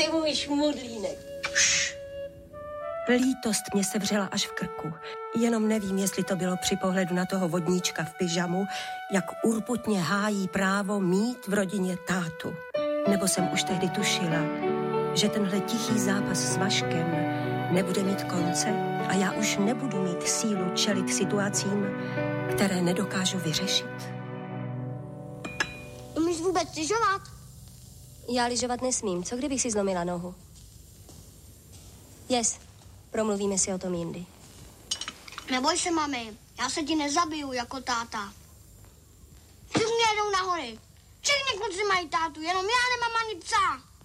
Ty můj šmudlínek. Lítost mě sevřela až v krku. Jenom nevím, jestli to bylo při pohledu na toho vodníčka v pyžamu, jak urputně hájí právo mít v rodině tátu. Nebo jsem už tehdy tušila, že tenhle tichý zápas s Vaškem nebude mít konce a já už nebudu mít sílu čelit situacím, které nedokážu vyřešit. Umíš vůbec lyžovat? Já lyžovat nesmím. Co kdybych si zlomila nohu? Promluvíme si o tom jindy. Neboj se, mami. Já se ti nezabiju jako táta. Všichni jedou na hory. Všichni kluci mají tátu, jenom já nemám ani psa.